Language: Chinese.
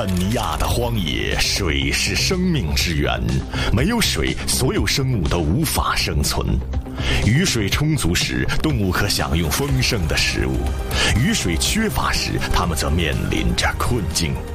肯尼亚的荒野，水是生命之源，没有水，所有生物都无法生存。雨水充足时，动物可享用丰盛的食物；雨水缺乏时，它们则面临着困境。